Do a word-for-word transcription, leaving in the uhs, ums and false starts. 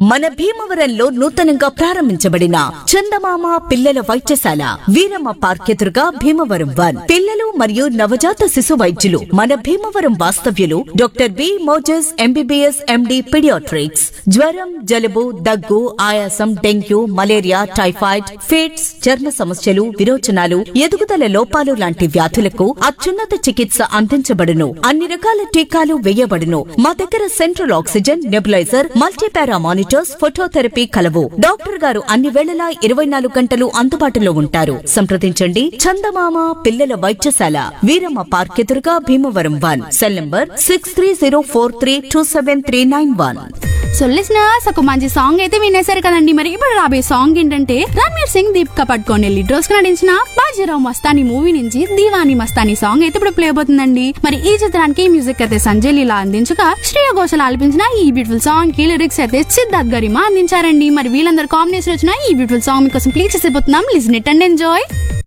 మన భీమవరంలో నూతనంగా ప్రారంభించబడిన చందమామ పిల్లల వైద్యశాల వీరమ్మ పార్క్ ఎదురుగా భీమవరం వన్ పిల్లలు మరియు నవజాత శిశు వైద్యులు మన భీమవరం వాస్తవ్యులు doctor B Moses MBBS MD paediatrics. జ్వరం, జలుబు, దగ్గు, ఆయాసం, డెంగ్యూ, మలేరియా, టైఫాయిడ్, ఫిట్స్, చర్మ సమస్యలు, విరోచనాలు, ఎదుగుదల లోపాలు లాంటి వ్యాధులకు అత్యున్నత చికిత్స అందించబడును. అన్ని రకాల టీకాలు వేయబడును. మా దగ్గర central oxygen, nebuliser, multipara monitors, phototherapy కలవు. డాక్టర్ గారు అన్ని వేళలా ఇరవై నాలుగు గంటలు అందుబాటులో ఉంటారు. సంప్రదించండి చందమామ పిల్లల వైద్యశాల వీరమ్మ పార్క్ ఎదురుగా Bhimavaram one. Cell number six three zero four three two seven three nine one. So listeners, ఒక మంచి సాంగ్ అయితే వినేశారు కదండి. మరి ఇప్పుడు రాబోయే సాంగ్ ఏంటంటే రణ్వీర్ సింగ్, దీపికా పడుకోని లీడ్ రోల్స్ కి నటించిన బాజీరావ్ మస్తానీ మూవీ నుంచి దీవానీ మస్తానీ సాంగ్ అయితే ఇప్పుడు ప్లే అవుతుందండి. మరి ఈ చిత్రానికి మ్యూజిక్ అయితే సంజయ్ లీలా అందించగా శ్రేయ ఘోషల్ ఆలపించిన ఈ బ్యూటిఫుల్ సాంగ్ కి లిరిక్స్ అయితే సిద్ధార్థ్ గరిమా అందించారండి. మరి వీళ్ళందరూ కాంబినేషన్ వచ్చిన ఈ బ్యూటిఫుల్ సాంగ్ మీకోసం please చేసిపోతున్నాం. Listen it and enjoy.